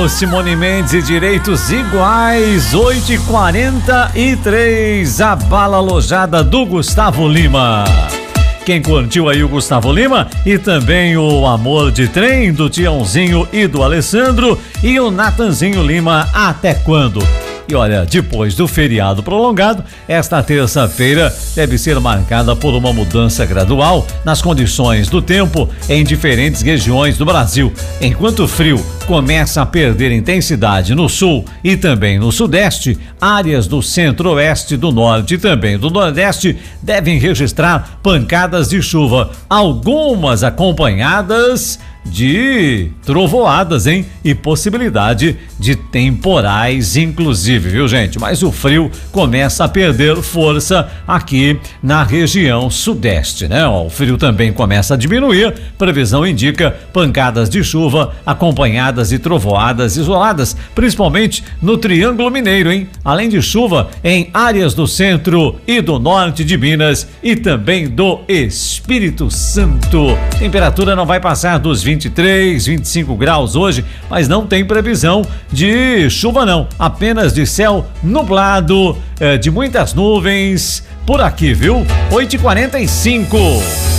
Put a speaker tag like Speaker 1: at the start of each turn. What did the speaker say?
Speaker 1: Alô, Simone Mendes e Direitos Iguais, 8h43, a bala alojada do Gustavo Lima. Quem curtiu aí o Gustavo Lima e também o Amor de Trem do Tiãozinho e do Alessandro e o Natanzinho Lima, Até Quando? E olha, depois do feriado prolongado, esta terça-feira deve ser marcada por uma mudança gradual nas condições do tempo em diferentes regiões do Brasil. Enquanto o frio começa a perder intensidade no sul e também no sudeste, áreas do centro-oeste, do norte e também do nordeste devem registrar pancadas de chuva, algumas acompanhadas de trovoadas, hein? E possibilidade de temporais, inclusive, viu, gente? Mas o frio começa a perder força aqui na região sudeste, né? O frio também começa a diminuir. Previsão indica pancadas de chuva acompanhadas de trovoadas isoladas, principalmente no Triângulo Mineiro, hein? Além de chuva em áreas do centro e do norte de Minas e também do Espírito Santo. Temperatura não vai passar dos 23, 25 graus hoje, mas não tem previsão de chuva não, apenas de céu nublado, de muitas nuvens por aqui, viu? 8h45.